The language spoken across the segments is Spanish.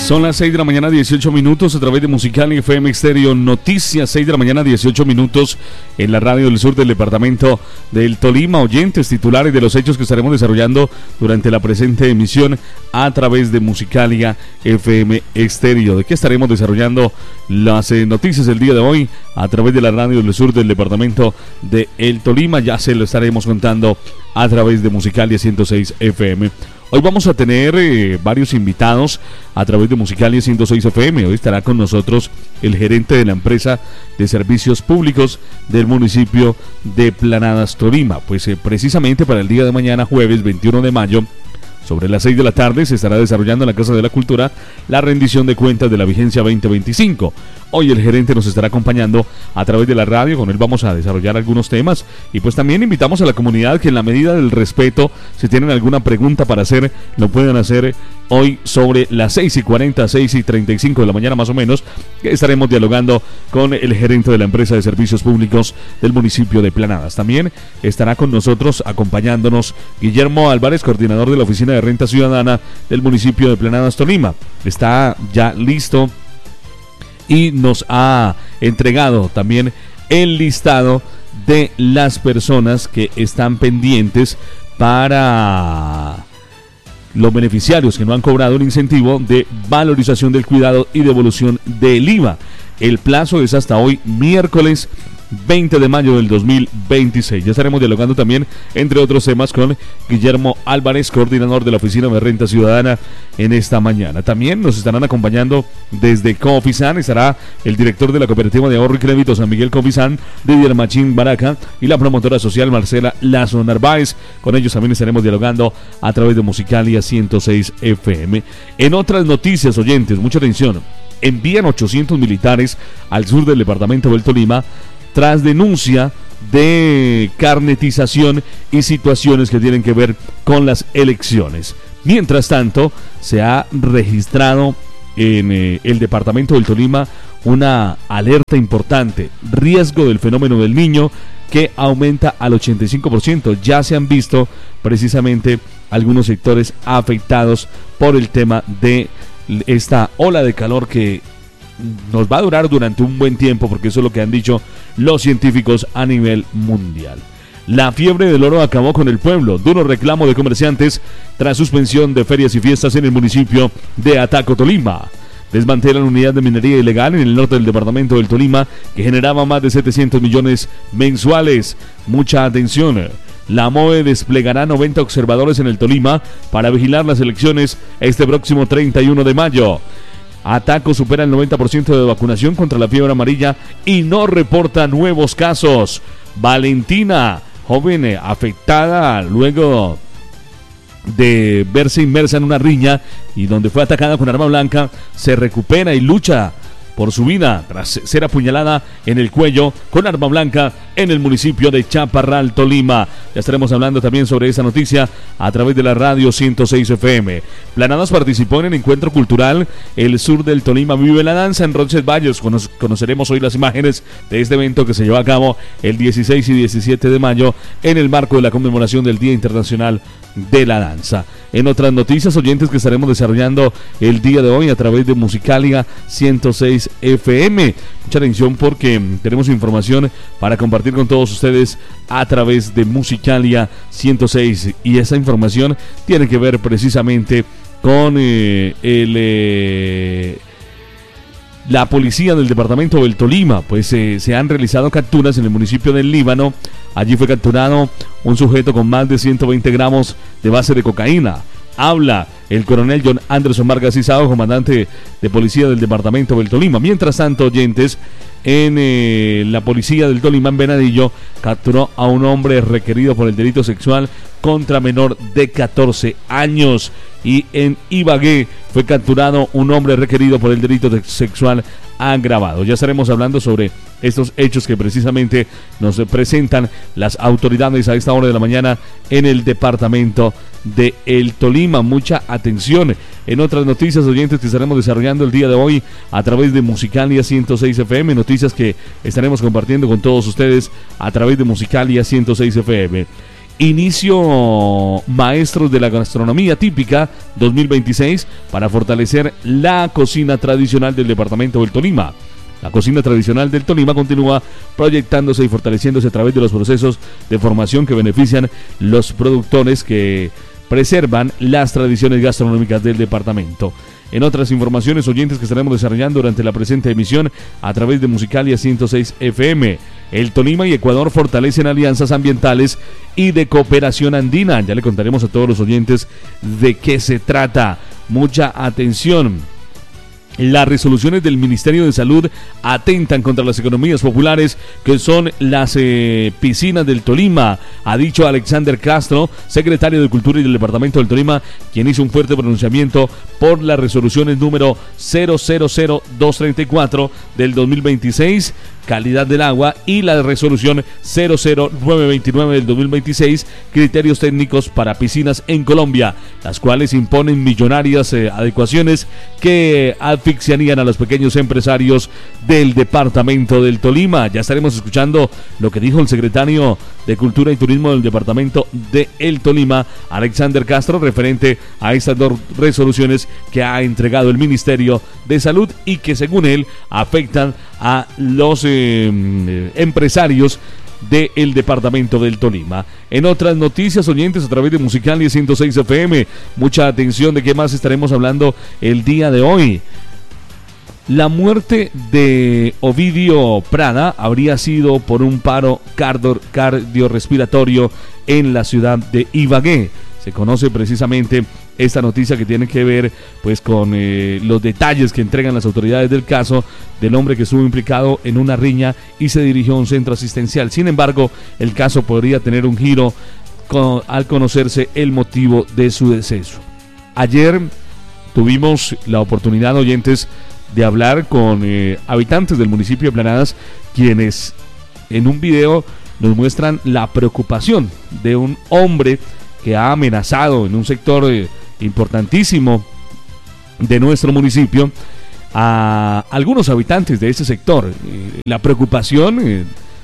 Son las 6 de la mañana, 18 minutos, a través de Musicalia FM Estéreo Noticias, 6 de la mañana, 18 minutos, en la radio del sur del departamento del Tolima. Oyentes titulares de los hechos que estaremos desarrollando durante la presente emisión a través de Musicalia FM Estéreo. ¿De qué estaremos desarrollando las noticias el día de hoy a través de la radio del sur del departamento de el Tolima? Ya se lo estaremos contando a través de Musicalia 106 FM. Hoy vamos a tener varios invitados a través de Musicalia 106 FM. Hoy estará con nosotros el gerente de la empresa de servicios públicos del municipio de Planadas, Tolima. Pues precisamente para el día de mañana, jueves 21 de mayo, sobre las 6 de la tarde, se estará desarrollando en la Casa de la Cultura la rendición de cuentas de la vigencia 2025. Hoy el gerente nos estará acompañando a través de la radio, con él vamos a desarrollar algunos temas y pues también invitamos a la comunidad que en la medida del respeto, si tienen alguna pregunta para hacer, lo pueden hacer hoy sobre las 6:40, 6:35 de la mañana más o menos, que estaremos dialogando con el gerente de la empresa de servicios públicos del municipio de Planadas. También estará con nosotros acompañándonos Guillermo Álvarez, coordinador de la Oficina de Renta Ciudadana del municipio de Planadas, Tolima. Está ya listo y nos ha entregado también el listado de las personas que están pendientes para los beneficiarios que no han cobrado el incentivo de valorización del cuidado y devolución del IVA. El plazo es hasta hoy, miércoles 20 de mayo del 2026. Ya estaremos dialogando también, entre otros temas, con Guillermo Álvarez, coordinador de la Oficina de Renta Ciudadana, en esta mañana. También nos estarán acompañando desde Cofisan, estará el director de la Cooperativa de Ahorro y Crédito San Miguel Cofisan, Didier Machín Baraca, y la promotora social Marcela Lazo Narváez. Con ellos también estaremos dialogando a través de Musicalia 106 FM. En otras noticias, oyentes, mucha atención. Envían 800 militares al sur del departamento del Tolima tras denuncia de carnetización y situaciones que tienen que ver con las elecciones. Mientras tanto, se ha registrado en el departamento del Tolima una alerta importante, riesgo del fenómeno del Niño, que aumenta al 85%. Ya se han visto precisamente algunos sectores afectados por el tema de esta ola de calor que nos va a durar durante un buen tiempo, porque eso es lo que han dicho los científicos a nivel mundial. La fiebre del oro acabó con el pueblo. Duro reclamo de comerciantes tras suspensión de ferias y fiestas en el municipio de Ataco, Tolima. Desmantelan unidad de minería ilegal en el norte del departamento del Tolima que generaba más de 700 millones mensuales. Mucha atención. La MOE desplegará 90 observadores en el Tolima para vigilar las elecciones este próximo 31 de mayo. Ataco supera el 90% de vacunación contra la fiebre amarilla y no reporta nuevos casos. Valentina, joven afectada luego de verse inmersa en una riña y donde fue atacada con arma blanca, se recupera y lucha por su vida tras ser apuñalada en el cuello con arma blanca en el municipio de Chaparral, Tolima. Ya estaremos hablando también sobre esa noticia a través de la radio 106 FM. Planadas participó en el encuentro cultural El Sur del Tolima Vive la Danza en Roncesvalles. Conoceremos hoy las imágenes de este evento que se llevó a cabo el 16 y 17 de mayo en el marco de la conmemoración del Día Internacional de la Danza. En otras noticias, oyentes, que estaremos desarrollando el día de hoy a través de Musicalia 106 FM. Mucha atención, porque tenemos información para compartir con todos ustedes a través de Musicalia 106, y esa información tiene que ver precisamente con la policía del departamento del Tolima. Pues se han realizado capturas en el municipio del Líbano. Allí fue capturado un sujeto con más de 120 gramos de base de cocaína. Habla el coronel John Anderson Vargas Isao, comandante de policía del departamento del Tolima. Mientras tanto, oyentes, en la policía del Tolima, en Venadillo, capturó a un hombre requerido por el delito sexual contra menor de 14 años. Y en Ibagué fue capturado un hombre requerido por el delito sexual agravado. Ya estaremos hablando sobre estos hechos que precisamente nos presentan las autoridades a esta hora de la mañana en el departamento de el Tolima. Mucha atención. En otras noticias, oyentes, que estaremos desarrollando el día de hoy a través de Musicalia 106 FM, noticias que estaremos compartiendo con todos ustedes a través de Musicalia 106 FM. Inicio Maestros de la Gastronomía Típica 2026 para fortalecer la cocina tradicional del departamento del Tolima. La cocina tradicional del Tolima continúa proyectándose y fortaleciéndose a través de los procesos de formación que benefician los productores que preservan las tradiciones gastronómicas del departamento. En otras informaciones, oyentes, que estaremos desarrollando durante la presente emisión a través de Musicalia 106 FM, el Tolima y Ecuador fortalecen alianzas ambientales y de cooperación andina. Ya le contaremos a todos los oyentes de qué se trata. Mucha atención. Las resoluciones del Ministerio de Salud atentan contra las economías populares que son las piscinas del Tolima, ha dicho Alexander Castro, secretario de Cultura y del Departamento del Tolima, quien hizo un fuerte pronunciamiento por las resoluciones número 000234 del 2026, calidad del agua, y la resolución 00929 del 2026, criterios técnicos para piscinas en Colombia, las cuales imponen millonarias adecuaciones que asfixiarían a los pequeños empresarios del departamento del Tolima. Ya estaremos escuchando lo que dijo el secretario de Cultura y Turismo del departamento de El Tolima, Alexander Castro, referente a estas dos resoluciones que ha entregado el Ministerio de Salud y que, según él, afectan a los empresarios del departamento del Tolima. En otras noticias, oyentes, a través de Musicalia 106 FM, mucha atención de qué más estaremos hablando el día de hoy. La muerte de Ovidio Prada habría sido por un paro cardiorrespiratorio en la ciudad de Ibagué. Se conoce precisamente esta noticia que tiene que ver pues con los detalles que entregan las autoridades del caso del hombre que estuvo implicado en una riña y se dirigió a un centro asistencial. Sin embargo, el caso podría tener un giro al conocerse el motivo de su deceso. Ayer tuvimos la oportunidad, oyentes, de hablar con habitantes del municipio de Planadas, quienes en un video nos muestran la preocupación de un hombre que ha amenazado en un sector importantísimo de nuestro municipio a algunos habitantes de ese sector. La preocupación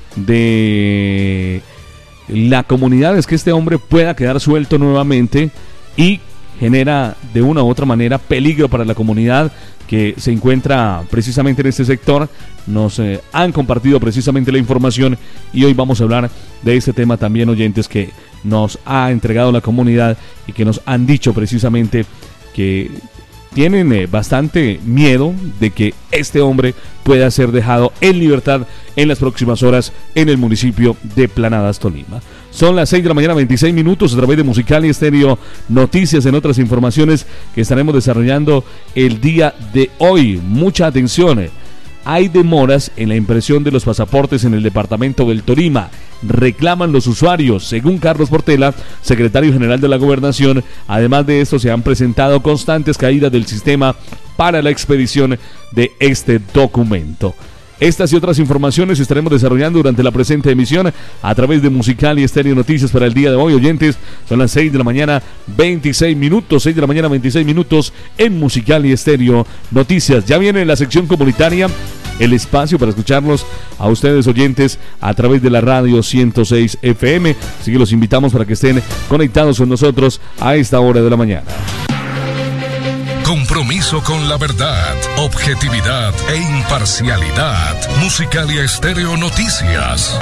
de la comunidad es que este hombre pueda quedar suelto nuevamente y genera de una u otra manera peligro para la comunidad que se encuentra precisamente en este sector. Nos han compartido precisamente la información y hoy vamos a hablar de este tema también, oyentes, que nos ha entregado la comunidad y que nos han dicho precisamente que tienen bastante miedo de que este hombre pueda ser dejado en libertad en las próximas horas en el municipio de Planadas, Tolima. Son las 6 de la mañana, 26 minutos, a través de Musicalia Estéreo Noticias. En otras informaciones que estaremos desarrollando el día de hoy. Mucha atención. Hay demoras en la impresión de los pasaportes en el departamento del Tolima. Reclaman los usuarios, según Carlos Portela, secretario general de la Gobernación. Además de esto, se han presentado constantes caídas del sistema para la expedición de este documento. Estas y otras informaciones estaremos desarrollando durante la presente emisión a través de Musicalia Estéreo Noticias para el día de hoy, oyentes. Son las 6 de la mañana, 26 minutos, 6 de la mañana, 26 minutos en Musicalia Estéreo Noticias. Ya viene la sección comunitaria, el espacio para escucharlos a ustedes, oyentes, a través de la radio 106 FM. Así que los invitamos para que estén conectados con nosotros a esta hora de la mañana. Compromiso con la verdad, objetividad e imparcialidad. Musicalia Estéreo Noticias.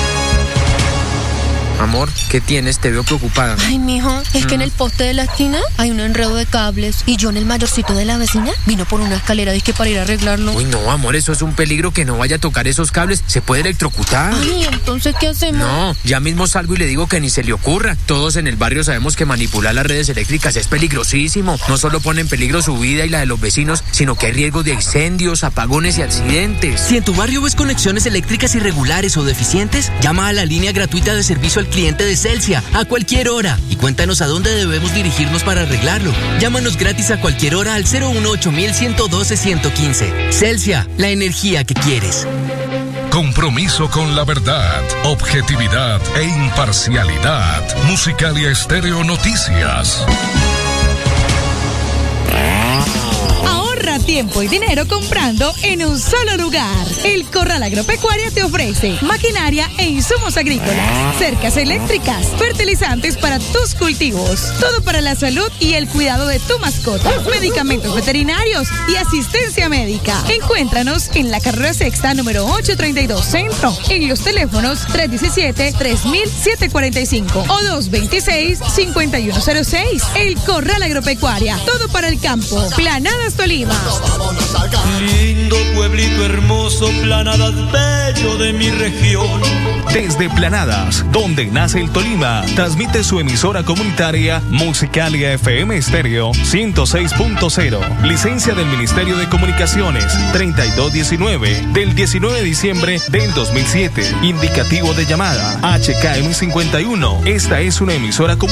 Amor, ¿qué tienes? Te veo preocupada. Ay, mijo, es que en el poste de la esquina hay un enredo de cables y John, el mayorcito de la vecina, vino por una escalera disque para ir a arreglarlo. Uy, no, amor, eso es un peligro, que no vaya a tocar esos cables. Se puede electrocutar. Ay, ¿entonces qué hacemos? No, ya mismo salgo y le digo que ni se le ocurra. Todos en el barrio sabemos que manipular las redes eléctricas es peligrosísimo. No solo pone en peligro su vida y la de los vecinos, sino que hay riesgo de incendios, apagones y accidentes. Si en tu barrio ves conexiones eléctricas irregulares o deficientes, llama a la línea gratuita de servicio al cliente de Celsia a cualquier hora y cuéntanos a dónde debemos dirigirnos para arreglarlo. Llámanos gratis a cualquier hora al 018-112-115. Celsia, la energía que quieres. Compromiso con la verdad, objetividad e imparcialidad. Musicalia Estéreo Noticias. tiempo y dinero comprando en un solo lugar. El Corral Agropecuaria te ofrece maquinaria e insumos agrícolas, cercas eléctricas, fertilizantes para tus cultivos, todo para la salud y el cuidado de tu mascota, medicamentos veterinarios y asistencia médica. Encuéntranos en la carrera sexta número 832 Centro, en los teléfonos 317-3745 o 226-5106. El Corral Agropecuaria, todo para el campo. Planadas Tolima. Lindo pueblito hermoso, Planadas bello de mi región. Desde Planadas, donde nace el Tolima, transmite su emisora comunitaria Musicalia FM Estéreo 106.0. Licencia del Ministerio de Comunicaciones 3219 del 19 de diciembre del 2007. Indicativo de llamada HKM 51. Esta es una emisora comunitaria